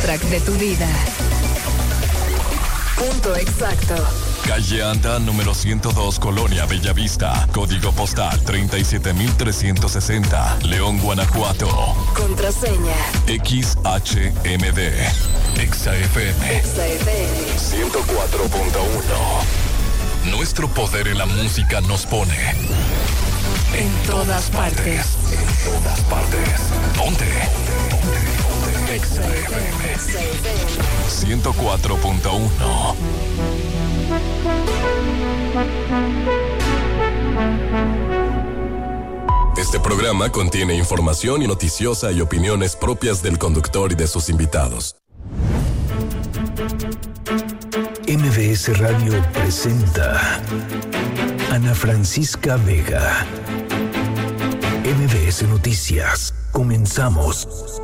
soundtrack de tu vida. Punto exacto. Calle Anda, número 102, Colonia Bellavista. Código postal 37360. León, Guanajuato. Contraseña XHMD. XFM 104.1. Nuestro poder en la música nos pone en todas partes. En todas partes. Ponte. XFM 104.1. Este programa contiene información noticiosa y opiniones propias del conductor y de sus invitados. MBS Radio presenta Ana Francisca Vega. MBS Noticias. Comenzamos.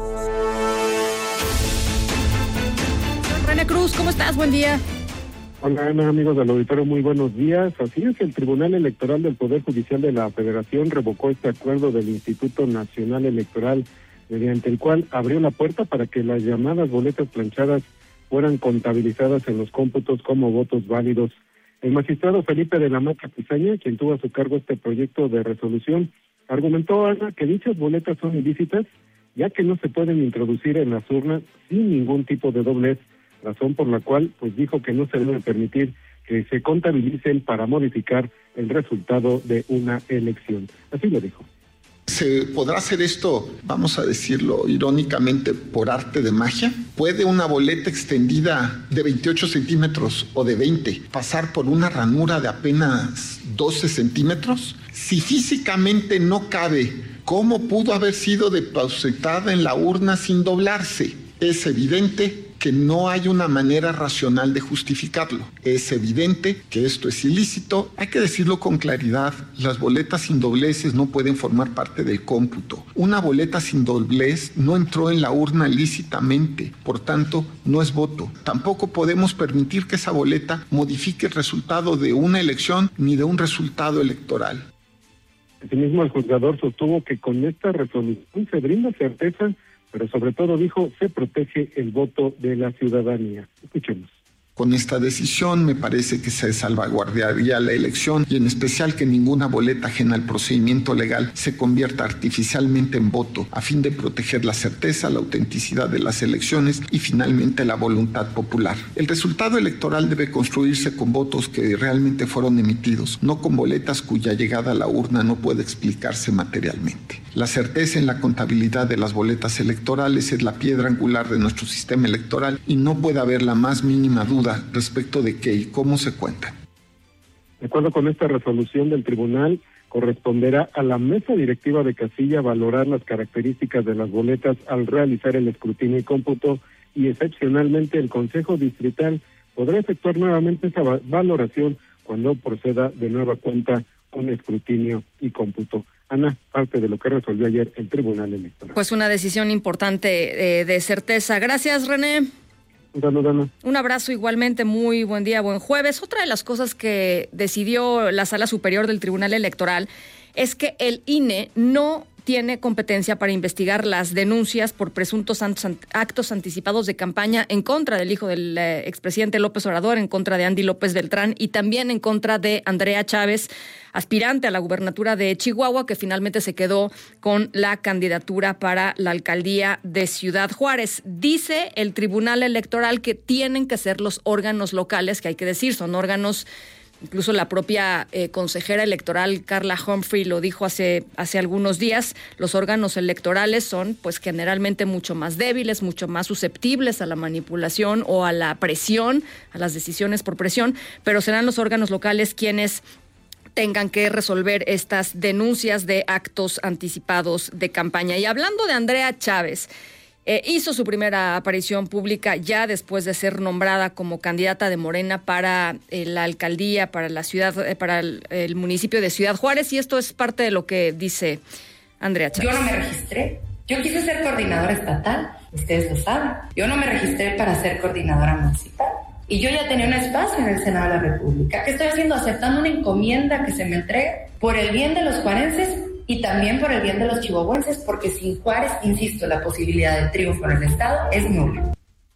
René Cruz, ¿cómo estás? Buen día. Hola Ana, amigos del auditorio, muy buenos días. Así es, el Tribunal Electoral del Poder Judicial de la Federación revocó este acuerdo del Instituto Nacional Electoral, mediante el cual abrió la puerta para que las llamadas boletas planchadas fueran contabilizadas en los cómputos como votos válidos. El magistrado Felipe de la Mata Pizaña, quien tuvo a su cargo este proyecto de resolución, argumentó, Ana, que dichas boletas son ilícitas, ya que no se pueden introducir en las urnas sin ningún tipo de doblez, razón por la cual pues dijo que no se debe permitir que se contabilicen para modificar el resultado de una elección. Así lo dijo. ¿Se podrá hacer esto, vamos a decirlo irónicamente, por arte de magia? ¿Puede una boleta extendida de 28 centímetros o de 20 pasar por una ranura de apenas 12 centímetros? Si físicamente no cabe, ¿cómo pudo haber sido depositada en la urna sin doblarse? Es evidente que no hay una manera racional de justificarlo. Es evidente que esto es ilícito. Hay que decirlo con claridad, las boletas sin dobleces no pueden formar parte del cómputo. Una boleta sin doblez no entró en la urna lícitamente, por tanto, no es voto. Tampoco podemos permitir que esa boleta modifique el resultado de una elección ni de un resultado electoral. Asimismo, el juzgador sostuvo que con esta resolución se brinda certeza, pero sobre todo dijo, se protege el voto de la ciudadanía. Escuchemos. Con esta decisión me parece que se salvaguardaría la elección y en especial que ninguna boleta ajena al procedimiento legal se convierta artificialmente en voto a fin de proteger la certeza, la autenticidad de las elecciones y finalmente la voluntad popular. El resultado electoral debe construirse con votos que realmente fueron emitidos, no con boletas cuya llegada a la urna no puede explicarse materialmente. La certeza en la contabilidad de las boletas electorales es la piedra angular de nuestro sistema electoral y no puede haber la más mínima duda respecto de qué y cómo se cuentan. De acuerdo con esta resolución del tribunal, corresponderá a la mesa directiva de casilla valorar las características de las boletas al realizar el escrutinio y cómputo, y excepcionalmente el Consejo Distrital podrá efectuar nuevamente esa valoración cuando proceda de nueva cuenta con escrutinio y cómputo. Ana, parte de lo que resolvió ayer el Tribunal Electoral. Pues una decisión importante de certeza. Gracias, René. Un abrazo igualmente, muy buen día, buen jueves. Otra de las cosas que decidió la Sala Superior del Tribunal Electoral es que el INE no tiene competencia para investigar las denuncias por presuntos actos anticipados de campaña en contra del hijo del expresidente López Obrador, en contra de Andy López Beltrán y también en contra de Andrea Chávez, aspirante a la gubernatura de Chihuahua, que finalmente se quedó con la candidatura para la alcaldía de Ciudad Juárez. Dice el Tribunal Electoral que tienen que ser los órganos locales, que hay que decir, son órganos. Incluso la propia consejera electoral Carla Humphrey lo dijo hace algunos días. Los órganos electorales son pues generalmente mucho más débiles, mucho más susceptibles a la manipulación o a la presión, a las decisiones por presión, pero serán los órganos locales quienes tengan que resolver estas denuncias de actos anticipados de campaña. Y hablando de Andrea Chávez, hizo su primera aparición pública ya después de ser nombrada como candidata de Morena para la alcaldía, para la ciudad, para el municipio de Ciudad Juárez, y esto es parte de lo que dice Andrea Chávez. Yo no me registré. Yo quise ser coordinadora estatal, ustedes lo saben. Yo no me registré para ser coordinadora municipal. Y yo ya tenía un espacio en el Senado de la República. ¿Qué estoy haciendo? Aceptando una encomienda que se me entregue por el bien de los juarenses y también por el bien de los chihuahuenses, porque sin Juárez, insisto, la posibilidad de triunfo en el Estado es nula.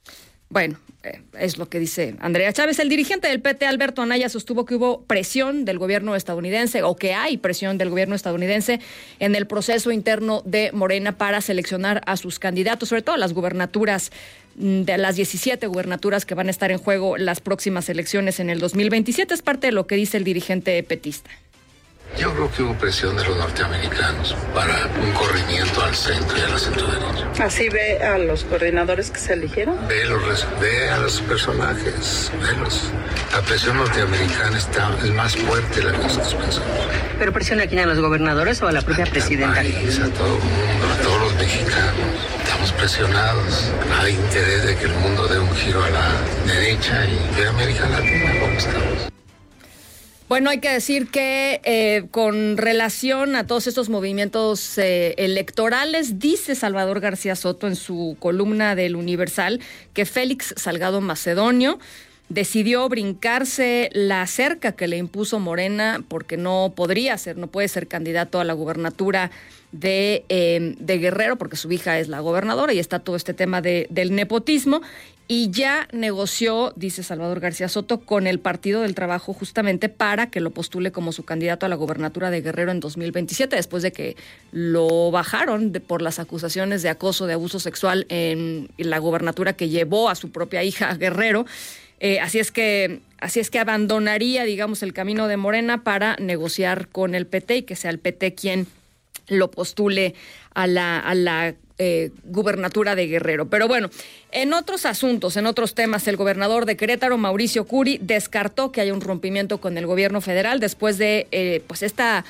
Bueno, es lo que dice Andrea Chávez. El dirigente del PT, Alberto Anaya, sostuvo que hubo presión del gobierno estadounidense, o que hay presión del gobierno estadounidense en el proceso interno de Morena para seleccionar a sus candidatos, sobre todo a las gubernaturas, de las 17 gubernaturas que van a estar en juego las próximas elecciones en el 2027. Es parte de lo que dice el dirigente petista. Yo creo que hubo presión de los norteamericanos para un corrimiento al centro y a la centro-derecha. ¿Así ve a los coordinadores que se eligieron? Ve a los personajes, velos. La presión norteamericana es más fuerte de la que nosotros pensamos. ¿Pero presiona a quién, a los gobernadores o a la propia presidenta? Al país, a todo el mundo, a todos los mexicanos. Estamos presionados. Hay interés de que el mundo dé un giro a la derecha y de América Latina, ¿cómo estamos? Bueno, hay que decir que con relación a todos estos movimientos electorales, dice Salvador García Soto en su columna del Universal que Félix Salgado Macedonio decidió brincarse la cerca que le impuso Morena porque no puede ser candidato a la gubernatura de Guerrero porque su hija es la gobernadora y está todo este tema del nepotismo. Y ya negoció, dice Salvador García Soto, con el Partido del Trabajo justamente para que lo postule como su candidato a la gubernatura de Guerrero en 2027, después de que lo bajaron por las acusaciones de acoso, de abuso sexual en la gubernatura que llevó a su propia hija a Guerrero. Así es que abandonaría, digamos, el camino de Morena para negociar con el PT y que sea el PT quien lo postule a la gubernatura de Guerrero. Pero bueno, en otros asuntos, en otros temas, el gobernador de Querétaro, Mauricio Curi, descartó que haya un rompimiento con el gobierno federal después de esta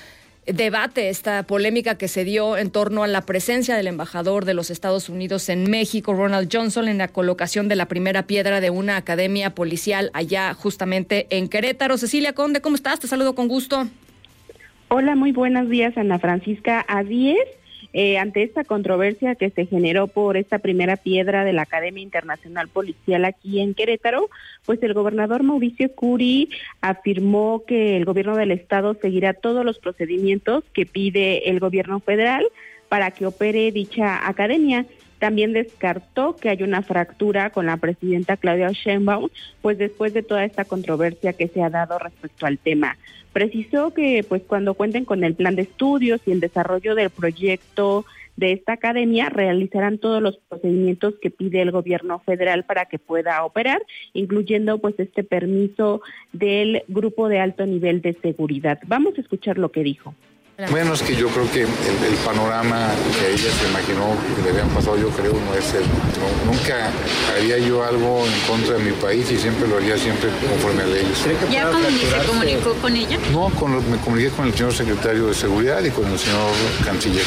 polémica que se dio en torno a la presencia del embajador de los Estados Unidos en México, Ronald Johnson, en la colocación de la primera piedra de una academia policial allá justamente en Querétaro. Cecilia Conde, ¿cómo estás? Te saludo con gusto. Hola, muy buenos días, Ana Francisca. Así es. Ante esta controversia que se generó por esta primera piedra de la Academia Internacional Policial aquí en Querétaro, pues el gobernador Mauricio Curi afirmó que el gobierno del estado seguirá todos los procedimientos que pide el gobierno federal para que opere dicha academia. También descartó que hay una fractura con la presidenta Claudia Sheinbaum, pues después de toda esta controversia que se ha dado respecto al tema. Precisó que pues cuando cuenten con el plan de estudios y el desarrollo del proyecto de esta academia, realizarán todos los procedimientos que pide el gobierno federal para que pueda operar, incluyendo pues este permiso del grupo de alto nivel de seguridad. Vamos a escuchar lo que dijo. Bueno, es que yo creo que el panorama que ella se imaginó que le habían pasado, yo creo, no es el... nunca haría yo algo en contra de mi país y siempre lo haría siempre conforme a leyes. ¿Ya se comunicó con ella? No, me comuniqué con el señor secretario de Seguridad y con el señor canciller.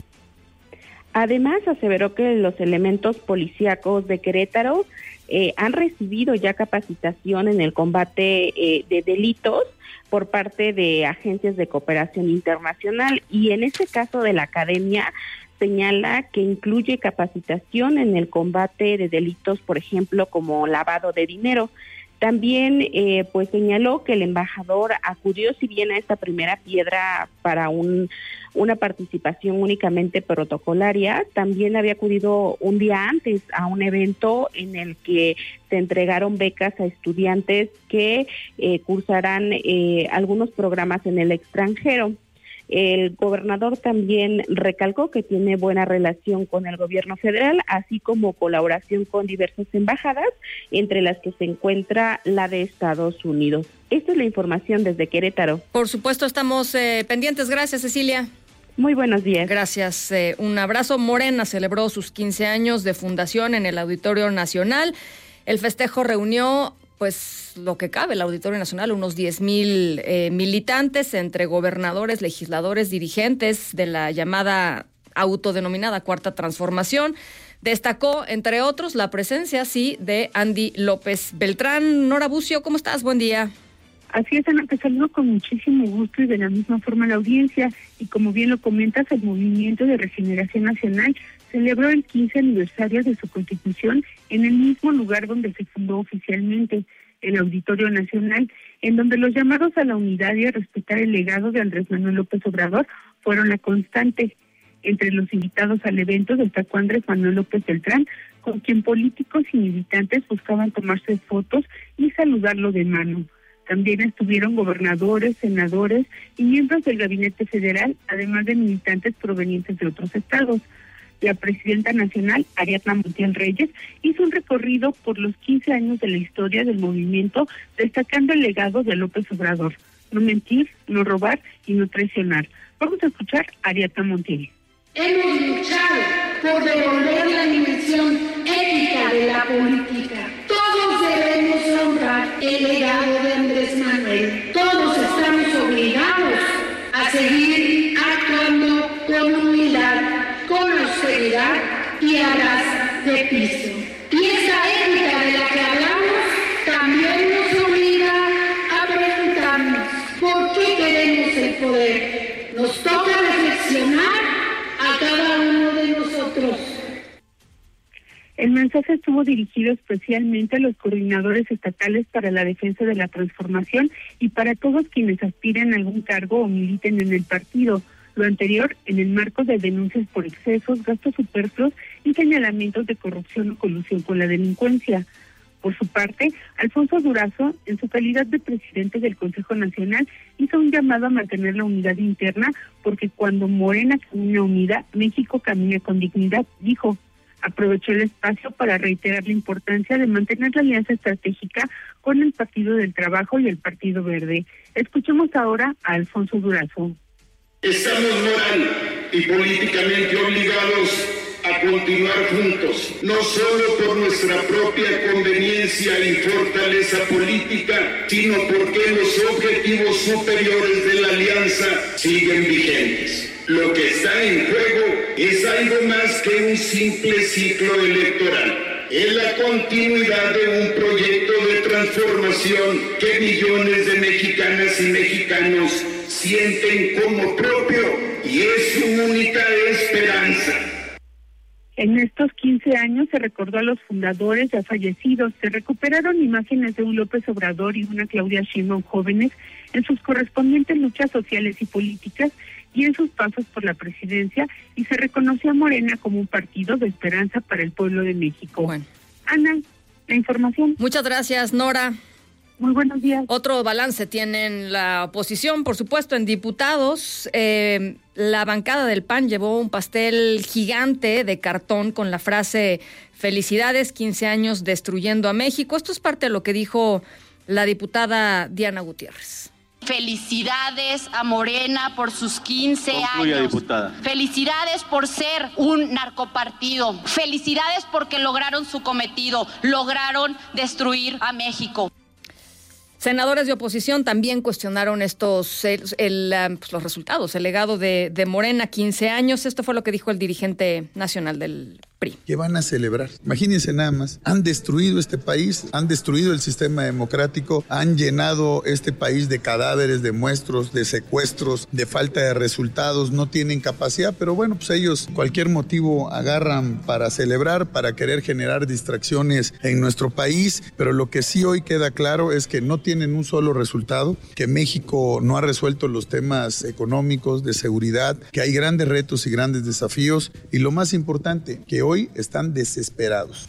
Además, aseveró que los elementos policíacos de Querétaro han recibido ya capacitación en el combate de delitos por parte de agencias de cooperación internacional y en este caso de la academia señala que incluye capacitación en el combate de delitos, por ejemplo, como lavado de dinero. También pues señaló que el embajador acudió, si bien a esta primera piedra para una participación únicamente protocolaria, también había acudido un día antes a un evento en el que se entregaron becas a estudiantes que cursarán algunos programas en el extranjero. El gobernador también recalcó que tiene buena relación con el gobierno federal, así como colaboración con diversas embajadas, entre las que se encuentra la de Estados Unidos. Esta es la información desde Querétaro. Por supuesto, estamos pendientes. Gracias, Cecilia. Muy buenos días. Gracias. Un abrazo. Morena celebró sus 15 años de fundación en el Auditorio Nacional. El festejo reunió pues lo que cabe, el Auditorio Nacional, unos 10,000 militantes entre gobernadores, legisladores, dirigentes de la llamada autodenominada Cuarta Transformación. Destacó, entre otros, la presencia, sí, de Andy López Beltrán. Nora Bucio, ¿cómo estás? Buen día. Así es, Ana, te saludo con muchísimo gusto y de la misma forma la audiencia. Y como bien lo comentas, el Movimiento de Regeneración Nacional celebró el 15 aniversario de su constitución en el mismo lugar donde se fundó oficialmente, el Auditorio Nacional, en donde los llamados a la unidad y a respetar el legado de Andrés Manuel López Obrador fueron la constante. Entre los invitados al evento destacó Andrés Manuel López Beltrán, con quien políticos y militantes buscaban tomarse fotos y saludarlo de mano. También estuvieron gobernadores, senadores y miembros del gabinete federal, además de militantes provenientes de otros estados. La presidenta nacional, Ariadna Montiel Reyes, hizo un recorrido por los 15 años de la historia del movimiento, destacando el legado de López Obrador: no mentir, no robar y no traicionar. Vamos a escuchar a Ariadna Montiel. Hemos luchado por devolver la dimensión ética de la política. Todos debemos honrar el legado de Andrés Manuel. Todos estamos obligados a seguir actuando con humildad, con austeridad y a ras de piso. Y esa ética de la que hablamos también nos obliga a preguntarnos por qué queremos el poder. Nos toca reflexionar a cada uno de nosotros. El mensaje estuvo dirigido especialmente a los coordinadores estatales para la defensa de la transformación y para todos quienes aspiren a algún cargo o militen en el partido. Lo anterior en el marco de denuncias por excesos, gastos superfluos y señalamientos de corrupción o colusión con la delincuencia. Por su parte, Alfonso Durazo, en su calidad de presidente del Consejo Nacional, hizo un llamado a mantener la unidad interna, porque cuando Morena camina unida, México camina con dignidad, dijo. Aprovechó el espacio para reiterar la importancia de mantener la alianza estratégica con el Partido del Trabajo y el Partido Verde. Escuchemos ahora a Alfonso Durazo. Estamos moral y políticamente obligados a continuar juntos, no solo por nuestra propia conveniencia y fortaleza política, sino porque los objetivos superiores de la alianza siguen vigentes. Lo que está en juego es algo más que un simple ciclo electoral. Es la continuidad de un proyecto de transformación que millones de mexicanas y mexicanos sienten como propio y es su única esperanza. En estos 15 años se recordó a los fundadores ya fallecidos, se recuperaron imágenes de un López Obrador y una Claudia Sheinbaum jóvenes en sus correspondientes luchas sociales y políticas y en sus pasos por la presidencia, y se reconoció a Morena como un partido de esperanza para el pueblo de México. Bueno. Ana, la información. Muchas gracias, Nora. Muy buenos días. Otro balance tienen la oposición, por supuesto, en diputados. La bancada del PAN llevó un pastel gigante de cartón con la frase "Felicidades, 15 años destruyendo a México". Esto es parte de lo que dijo la diputada Diana Gutiérrez. Felicidades a Morena por sus 15 Concluya, años. diputada. Felicidades por ser un narcopartido. Felicidades porque lograron su cometido, lograron destruir a México. Senadores de oposición también cuestionaron los resultados, el legado de Morena, 15 años. Esto fue lo que dijo el dirigente nacional del PRI. ¿Qué van a celebrar? Imagínense nada más. Han destruido este país, han destruido el sistema democrático, han llenado este país de cadáveres, de muestros, de secuestros, de falta de resultados, no tienen capacidad, pero bueno, pues ellos cualquier motivo agarran para celebrar, para querer generar distracciones en nuestro país, pero lo que sí hoy queda claro es que no tienen un solo resultado, que México no ha resuelto los temas económicos, de seguridad, que hay grandes retos y grandes desafíos, y lo más importante, que hoy están desesperados.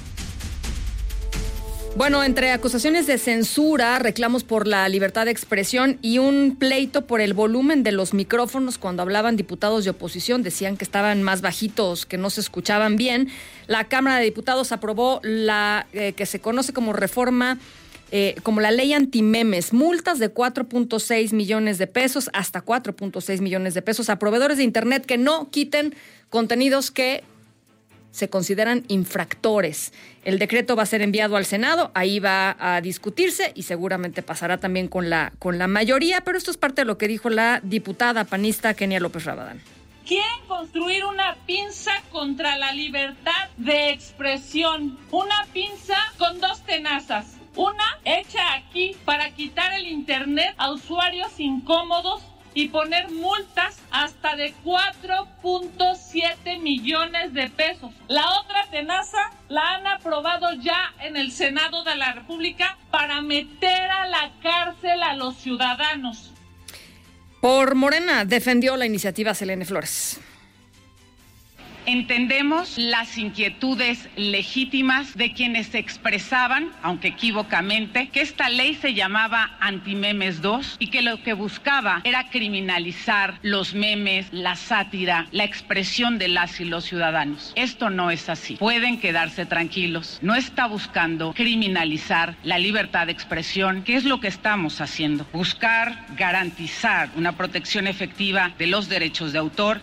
Bueno, entre acusaciones de censura, reclamos por la libertad de expresión y un pleito por el volumen de los micrófonos cuando hablaban diputados de oposición, decían que estaban más bajitos, que no se escuchaban bien, la Cámara de Diputados aprobó la que se conoce como reforma, como la ley antimemes, multas de 4.6 millones de pesos, hasta 4.6 millones de pesos a proveedores de Internet que no quiten contenidos que se consideran infractores. El decreto va a ser enviado al Senado, ahí va a discutirse y seguramente pasará también con la mayoría, pero esto es parte de lo que dijo la diputada panista Kenia López Rabadán. Quieren construir una pinza contra la libertad de expresión, una pinza con dos tenazas. Una hecha aquí para quitar el Internet a usuarios incómodos y poner multas hasta de 4.7 millones de pesos. La otra tenaza la han aprobado ya en el Senado de la República para meter a la cárcel a los ciudadanos. Por Morena defendió la iniciativa Selene Flores. Entendemos las inquietudes legítimas de quienes expresaban, aunque equívocamente, que esta ley se llamaba Antimemes 2 y que lo que buscaba era criminalizar los memes, la sátira, la expresión de las y los ciudadanos. Esto no es así. Pueden quedarse tranquilos. No está buscando criminalizar la libertad de expresión, que es lo que estamos haciendo. Buscar garantizar una protección efectiva de los derechos de autor.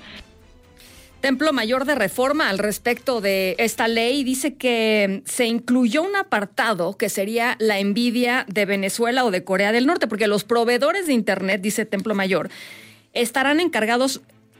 Templo Mayor de Reforma al respecto de esta ley dice que se incluyó un apartado que sería la envidia de Venezuela o de Corea del Norte, porque los proveedores de Internet, dice Templo Mayor, estarán encargados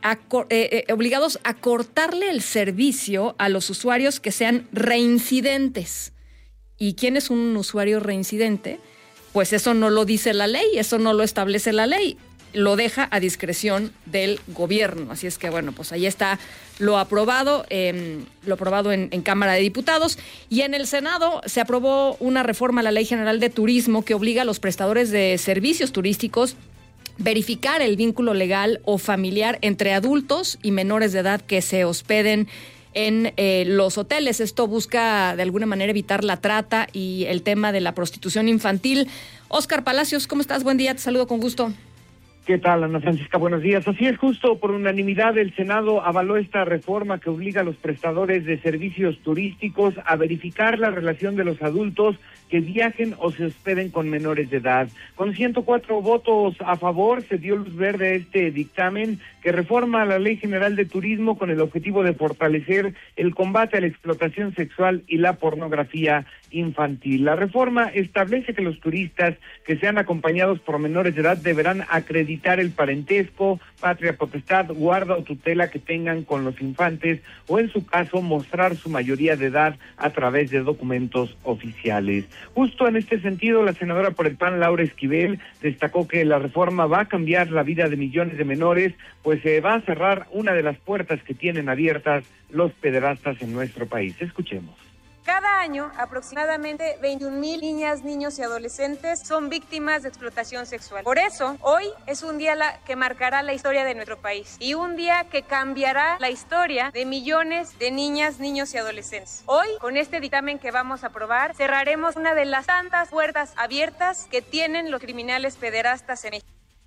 obligados a cortarle el servicio a los usuarios que sean reincidentes. ¿Y quién es un usuario reincidente? Pues eso no lo dice la ley, eso no lo establece la ley. Lo deja a discreción del gobierno. Así es que, bueno, pues ahí está lo aprobado en Cámara de Diputados. Y en el Senado se aprobó una reforma a la Ley General de Turismo que obliga a los prestadores de servicios turísticos verificar el vínculo legal o familiar entre adultos y menores de edad que se hospeden en los hoteles. Esto busca de alguna manera evitar la trata y el tema de la prostitución infantil. Óscar Palacios, ¿cómo estás? Buen día, te saludo con gusto. ¿Qué tal, Ana Francisca? Buenos días. Así es, justo por unanimidad el Senado avaló esta reforma que obliga a los prestadores de servicios turísticos a verificar la relación de los adultos que viajen o se hospeden con menores de edad. Con 104 votos a favor se dio luz verde a este dictamen que reforma la Ley General de Turismo con el objetivo de fortalecer el combate a la explotación sexual y la pornografía infantil. La reforma establece que los turistas que sean acompañados por menores de edad deberán acreditar el parentesco, patria potestad, guarda o tutela que tengan con los infantes o, en su caso, mostrar su mayoría de edad a través de documentos oficiales. Justo en este sentido, la senadora por el PAN, Laura Esquivel, destacó que la reforma va a cambiar la vida de millones de menores, pues se va a cerrar una de las puertas que tienen abiertas los pederastas en nuestro país. Escuchemos. Cada año, aproximadamente 21,000 niñas, niños y adolescentes son víctimas de explotación sexual. Por eso, hoy es un día que marcará la historia de nuestro país y un día que cambiará la historia de millones de niñas, niños y adolescentes. Hoy, con este dictamen que vamos a aprobar, cerraremos una de las tantas puertas abiertas que tienen los criminales pederastas en México.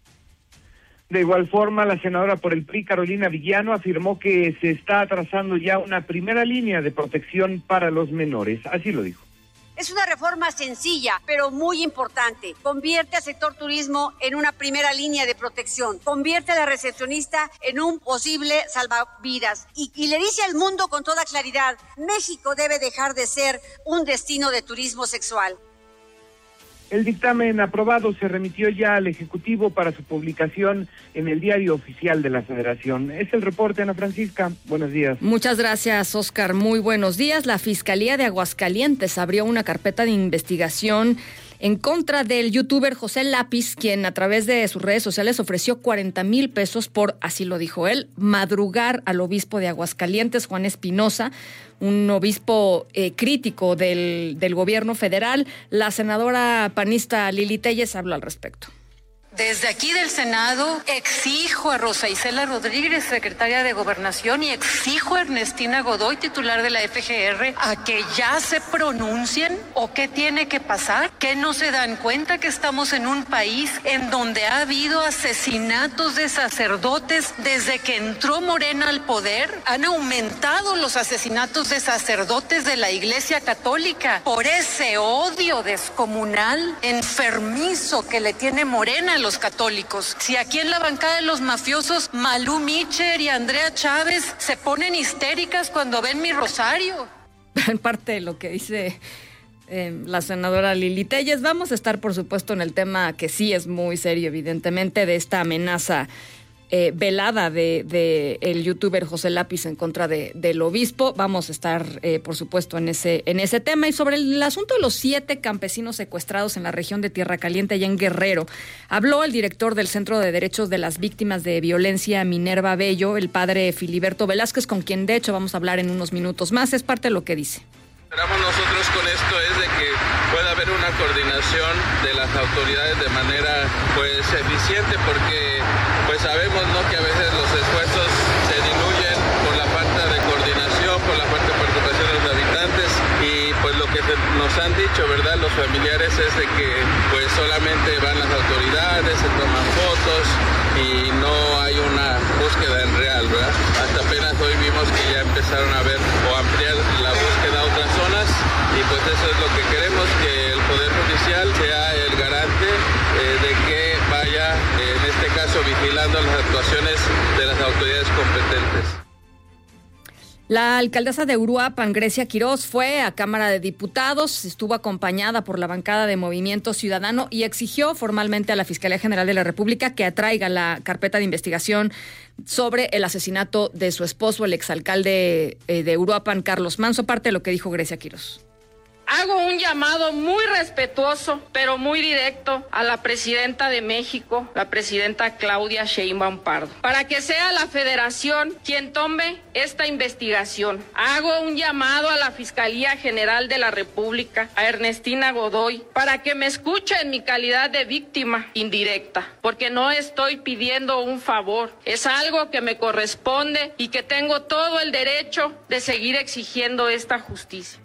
De igual forma, la senadora por el PRI, Carolina Villano, afirmó que se está trazando ya una primera línea de protección para los menores. Así lo dijo. Es una reforma sencilla, pero muy importante. Convierte al sector turismo en una primera línea de protección. Convierte a la recepcionista en un posible salvavidas. Y le dice al mundo con toda claridad, México debe dejar de ser un destino de turismo sexual. El dictamen aprobado se remitió ya al Ejecutivo para su publicación en el Diario Oficial de la Federación. Es el reporte, Ana Francisca. Buenos días. Muchas gracias, Óscar. Muy buenos días. La Fiscalía de Aguascalientes abrió una carpeta de investigación en contra del youtuber José Lápiz, quien a través de sus redes sociales ofreció 40,000 pesos por, así lo dijo él, madrugar al obispo de Aguascalientes, Juan Espinosa, un obispo crítico del gobierno federal. La senadora panista Lili Telles habló al respecto. Desde aquí del Senado exijo a Rosa Isela Rodríguez, secretaria de Gobernación, y exijo a Ernestina Godoy, titular de la FGR, a que ya se pronuncien o qué tiene que pasar, que no se dan cuenta que estamos en un país en donde ha habido asesinatos de sacerdotes desde que entró Morena al poder. Han aumentado los asesinatos de sacerdotes de la Iglesia Católica por ese odio descomunal, enfermizo que le tiene Morena a los católicos. Si aquí en la bancada de los mafiosos, Malú Micher y Andrea Chávez se ponen histéricas cuando ven mi rosario. En parte de lo que dice la senadora Lili Telles, vamos a estar, por supuesto, en el tema que sí es muy serio, evidentemente, de esta amenaza velada de el youtuber José Lápiz en contra del obispo. Vamos a estar, por supuesto, en ese tema. Y sobre el asunto de los 7 campesinos secuestrados en la región de Tierra Caliente, allá en Guerrero, habló el director del Centro de Derechos de las Víctimas de Violencia, Minerva Bello, el padre Filiberto Velázquez, con quien, de hecho, vamos a hablar en unos minutos más. Es parte de lo que dice. Esperamos nosotros con esto es de que pueda haber una coordinación de las autoridades de manera eficiente, porque sabemos, ¿no?, que a veces los esfuerzos se diluyen por la falta de coordinación han dicho, ¿verdad?, los familiares es de que pues solamente van las autoridades, se toman fotos y no hay una búsqueda en real, ¿verdad? Hasta apenas hoy vimos que ya empezaron a ver o ampliar la búsqueda a otras zonas y pues eso es lo que queremos, que el Poder Judicial sea el garante de que vaya, en este caso, vigilando las actuaciones de las autoridades competentes. La alcaldesa de Uruapan, Grecia Quirós, fue a Cámara de Diputados, estuvo acompañada por la bancada de Movimiento Ciudadano y exigió formalmente a la Fiscalía General de la República que atraiga la carpeta de investigación sobre el asesinato de su esposo, el exalcalde de Uruapan, Carlos Manso. Parte de lo que dijo Grecia Quirós. Hago un llamado muy respetuoso, pero muy directo a la presidenta de México, la presidenta Claudia Sheinbaum Pardo, para que sea la Federación quien tome esta investigación. Hago un llamado a la Fiscalía General de la República, a Ernestina Godoy, para que me escuche en mi calidad de víctima indirecta, porque no estoy pidiendo un favor, es algo que me corresponde y que tengo todo el derecho de seguir exigiendo esta justicia.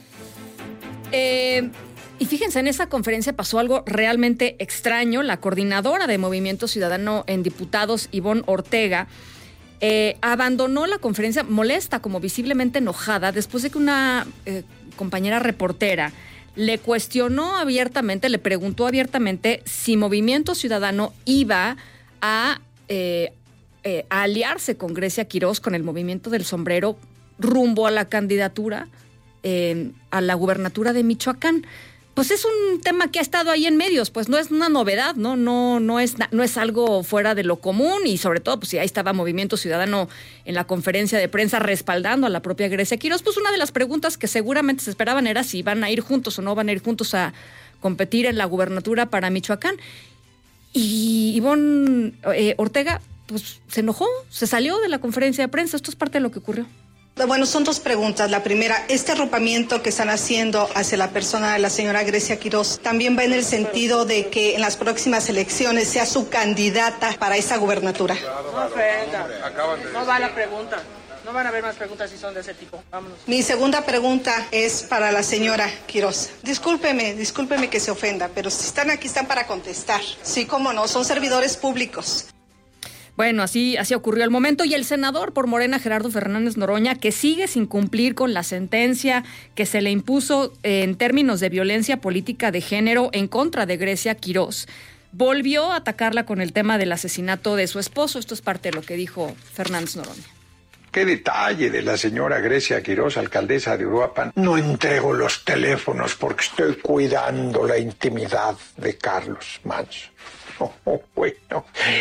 Y fíjense, en esa conferencia pasó algo realmente extraño. La coordinadora de Movimiento Ciudadano en Diputados, Ivonne Ortega, abandonó la conferencia molesta, como visiblemente enojada, después de que una compañera reportera le cuestionó abiertamente, le preguntó abiertamente si Movimiento Ciudadano iba a aliarse con Grecia Quirós, con el Movimiento del Sombrero, rumbo a la candidatura a la gubernatura de Michoacán. Pues es un tema que ha estado ahí en medios, pues no es una novedad, no es algo fuera de lo común, y sobre todo, pues si ahí estaba Movimiento Ciudadano en la conferencia de prensa respaldando a la propia Grecia Quirós, pues una de las preguntas que seguramente se esperaban era si van a ir juntos o no van a ir juntos a competir en la gubernatura para Michoacán. Y Ivonne Ortega, pues se enojó, se salió de la conferencia de prensa. Esto es parte de lo que ocurrió. Bueno, son dos preguntas. La primera, este arropamiento que están haciendo hacia la persona de la señora Grecia Quirós también va en el sentido de que en las próximas elecciones sea su candidata para esa gubernatura. No ofenda, no va la pregunta. No van a haber más preguntas si son de ese tipo. Vámonos. Mi segunda pregunta es para la señora Quirós. Discúlpeme que se ofenda, pero si están aquí están para contestar. Sí, cómo no, son servidores públicos. Bueno, así ocurrió el momento. Y el senador por Morena, Gerardo Fernández Noroña, que sigue sin cumplir con la sentencia que se le impuso en términos de violencia política de género en contra de Grecia Quirós, volvió a atacarla con el tema del asesinato de su esposo. Esto es parte de lo que dijo Fernández Noroña. Qué detalle de la señora Grecia Quirós, alcaldesa de Uruapan. No entrego los teléfonos porque estoy cuidando la intimidad de Carlos Manso. Bueno.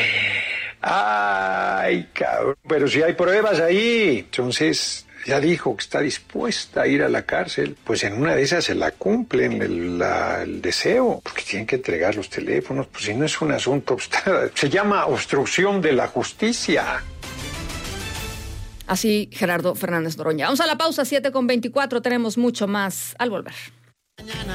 Ay, cabrón. Pero si hay pruebas ahí. Entonces, ya dijo que está dispuesta a ir a la cárcel. Pues en una de esas se la cumplen el deseo. Porque tienen que entregar los teléfonos. Pues si no es un asunto... Se llama obstrucción de la justicia. Así, Gerardo Fernández Noroña. Vamos a la pausa, 7:24. Tenemos mucho más al volver. Mañana.